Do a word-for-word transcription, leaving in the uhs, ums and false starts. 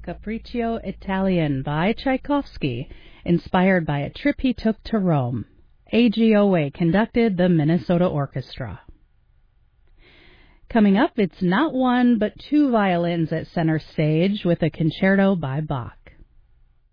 Capriccio Italian by Tchaikovsky, inspired by a trip he took to Rome. A G O A conducted the Minnesota Orchestra. Coming up, it's not one but two violins at center stage with a concerto by Bach.